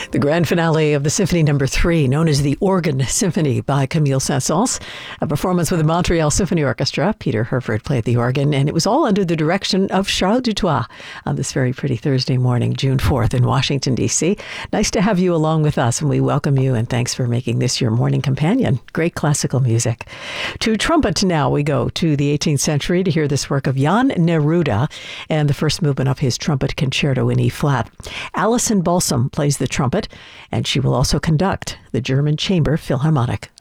The grand finale of the Symphony No. 3, known as the Organ Symphony by Camille Saint-Saëns, a performance with the Montreal Symphony Orchestra. Peter Herford played the organ, and it was all under the direction of Charles Dutoit on this very pretty Thursday morning, June 4th in Washington, D.C. Nice to have you along with us, and we welcome you, and thanks for making this your morning companion. Great classical music. To trumpet now we go to the 18th century to hear this work of Jan Neruda and the first movement of his trumpet concerto in E-flat. Alison Balsam plays the trumpet, and she will also conduct the German Chamber Philharmonic.